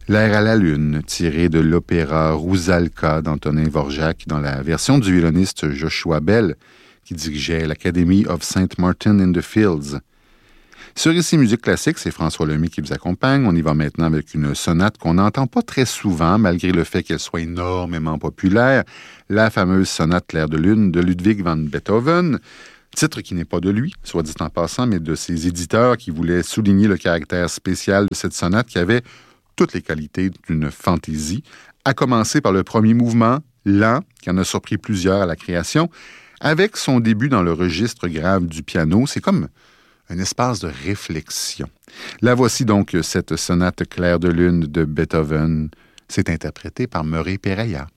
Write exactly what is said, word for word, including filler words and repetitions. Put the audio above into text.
L'air à la lune, tiré de l'opéra Rusalka d'Antonin Dvorak dans la version du violoniste Joshua Bell, qui dirigeait l'Academy of Saint Martin in the Fields. Sur Ici Musique Classique, c'est François Lemay qui vous accompagne. On y va maintenant avec une sonate qu'on n'entend pas très souvent, malgré le fait qu'elle soit énormément populaire, la fameuse sonate Clair de lune de Ludwig van Beethoven, titre qui n'est pas de lui, soit dit en passant, mais de ses éditeurs qui voulaient souligner le caractère spécial de cette sonate qui avait toutes les qualités d'une fantaisie, à commencer par le premier mouvement, lent, qui en a surpris plusieurs à la création, avec son début dans le registre grave du piano. C'est comme un espace de réflexion. La voici donc, cette sonate Clair de lune de Beethoven. C'est interprété par Murray Perahia.